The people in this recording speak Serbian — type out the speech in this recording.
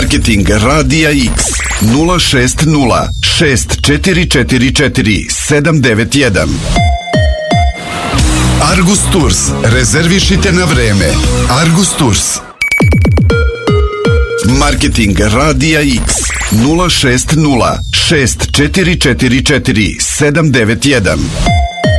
Marketing Radija X 060 6444 791. Argus Tours. Rezervišite na vreme. Argus Tours. Marketing Radija X 060 6444 791.